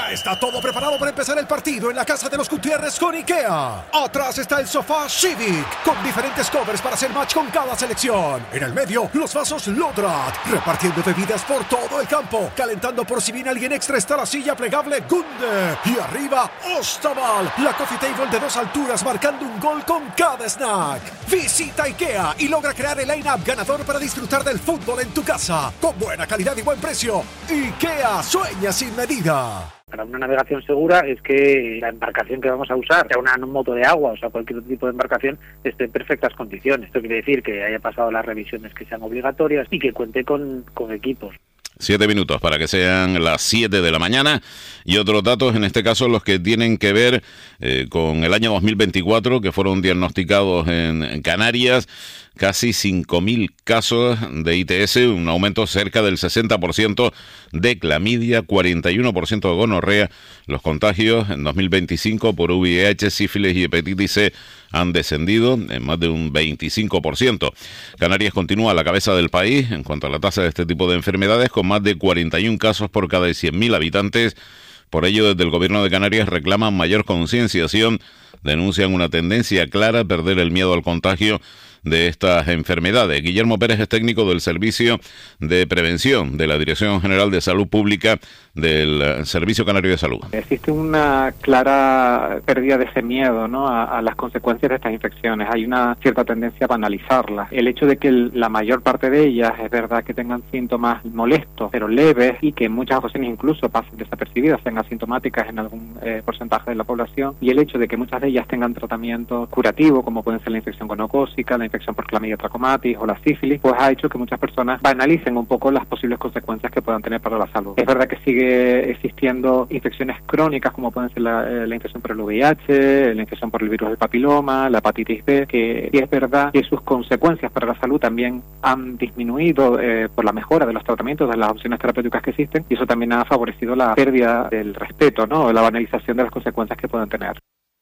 Ya está todo preparado para empezar el partido en la casa de los Gutiérrez con IKEA. Atrás está el sofá Civic, con diferentes covers para hacer match con cada selección. En el medio, los vasos Lodrat, repartiendo bebidas por todo el campo. Calentando por si viene alguien extra está la silla plegable Gunde. Y arriba, Ostaval, la coffee table de 2 alturas marcando un gol con cada snack. Visita IKEA y logra crear el line-up ganador para disfrutar del fútbol en tu casa. Con buena calidad y buen precio. IKEA, sueña sin medida. Para una navegación segura es que la embarcación que vamos a usar, sea una moto de agua o sea cualquier tipo de embarcación, esté en perfectas condiciones. Esto quiere decir que haya pasado las revisiones que sean obligatorias y que cuente con equipos. 7 minutos para que sean las 7 de la mañana y otros datos, en este caso los que tienen que ver con el año 2024, que fueron diagnosticados en Canarias. Casi 5.000 casos de ITS, un aumento cerca del 60% de clamidia, 41% de gonorrea. Los contagios en 2025 por VIH, sífilis y hepatitis C han descendido en más de un 25%. Canarias continúa a la cabeza del país en cuanto a la tasa de este tipo de enfermedades, con más de 41 casos por cada 100.000 habitantes. Por ello, desde el Gobierno de Canarias reclaman mayor concienciación, denuncian una tendencia clara a perder el miedo al contagio de estas enfermedades. Guillermo Pérez es técnico del Servicio de Prevención de la Dirección General de Salud Pública del Servicio Canario de Salud. Existe una clara pérdida de ese miedo, ¿no?, a las consecuencias de estas infecciones. Hay una cierta tendencia a banalizarlas. El hecho de que la mayor parte de ellas es verdad que tengan síntomas molestos, pero leves, y que en muchas ocasiones incluso pasen desapercibidas, sean asintomáticas en algún porcentaje de la población, y el hecho de que muchas de ellas tengan tratamiento curativo, como pueden ser la infección gonocócica, la infección por Chlamydia trachomatis o la sífilis, pues ha hecho que muchas personas banalicen un poco las posibles consecuencias que puedan tener para la salud. Es verdad que sigue existiendo infecciones crónicas, como pueden ser la infección por el VIH, la infección por el virus del papiloma, la hepatitis B, que es verdad que sus consecuencias para la salud también han disminuido por la mejora de los tratamientos, de las opciones terapéuticas que existen, y eso también ha favorecido la pérdida del respeto, ¿no?, la banalización de las consecuencias que puedan tener.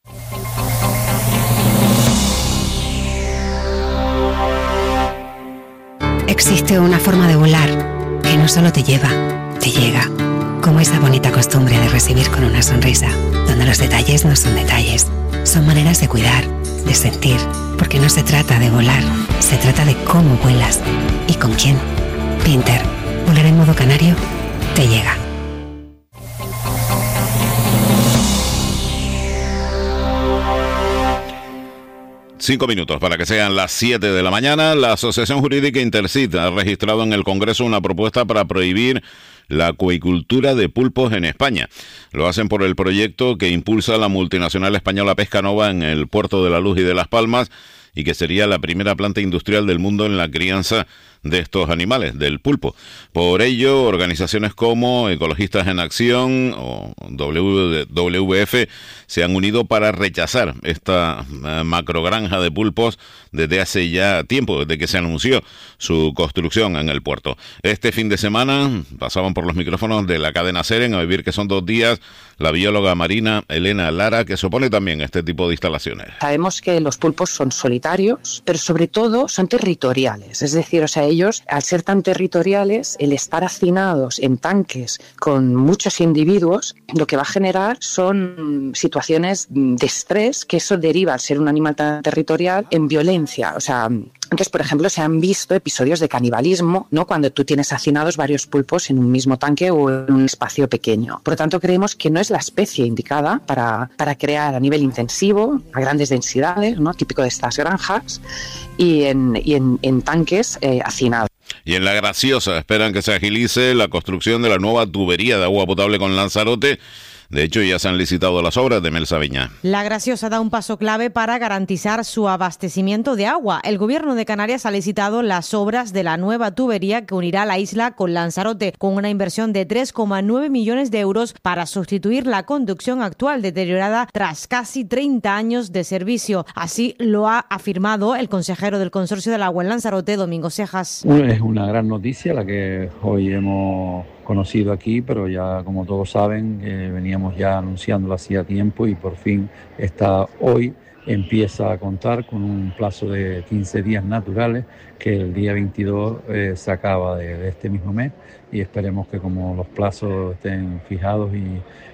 Existe una forma de volar que no solo te lleva, te llega. Como esa bonita costumbre de recibir con una sonrisa, donde los detalles no son detalles, son maneras de cuidar, de sentir, porque no se trata de volar, se trata de cómo vuelas y con quién. Pinter, volar en modo canario, te llega. Cinco minutos para que sean las 7 de la mañana. La Asociación Jurídica Intercit ha registrado en el Congreso una propuesta para prohibir la acuicultura de pulpos en España. Lo hacen por el proyecto que impulsa la multinacional española Pescanova en el Puerto de la Luz y de Las Palmas, y que sería la primera planta industrial del mundo en la crianza de estos animales, del pulpo. Por ello, organizaciones como Ecologistas en Acción o WWF se han unido para rechazar esta macrogranja de pulpos desde hace ya tiempo, desde que se anunció su construcción en el puerto. Este fin de semana pasaban por los micrófonos de la cadena Seren a vivir que son 2 días la bióloga marina Elena Lara, que se opone también a este tipo de instalaciones. Sabemos que los pulpos son solitarios, pero sobre todo son territoriales, es decir, ellos, al ser tan territoriales, el estar hacinados en tanques con muchos individuos, lo que va a generar son situaciones de estrés, que eso deriva, al ser un animal tan territorial, en violencia. Entonces, por ejemplo, se han visto episodios de canibalismo, ¿no?, cuando tú tienes hacinados varios pulpos en un mismo tanque o en un espacio pequeño. Por lo tanto, creemos que no es la especie indicada para crear a nivel intensivo, a grandes densidades, ¿no?, típico de estas granjas, y en tanques hacinados. Y en La Graciosa esperan que se agilice la construcción de la nueva tubería de agua potable con Lanzarote. De hecho, ya se han licitado las obras de Melsa Viña. La Graciosa da un paso clave para garantizar su abastecimiento de agua. El Gobierno de Canarias ha licitado las obras de la nueva tubería que unirá la isla con Lanzarote, con una inversión de 3,9 millones de euros para sustituir la conducción actual deteriorada tras casi 30 años de servicio. Así lo ha afirmado el consejero del Consorcio del Agua en Lanzarote, Domingo Cejas. Es una gran noticia la que hoy hemos conocido aquí, pero ya, como todos saben, veníamos ya anunciándolo hacía tiempo y por fin hoy empieza a contar con un plazo de 15 días naturales, que el día 22 se acaba de este mismo mes, y esperemos que, como los plazos estén fijados